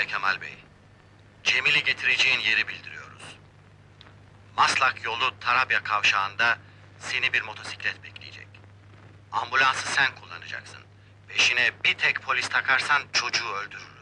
Söyle Kemal Bey. Cemil'i getireceğin yeri bildiriyoruz. Maslak yolu Tarabya kavşağında seni bir motosiklet bekleyecek. Ambulansı sen kullanacaksın. Peşine bir tek polis takarsan çocuğu öldürür.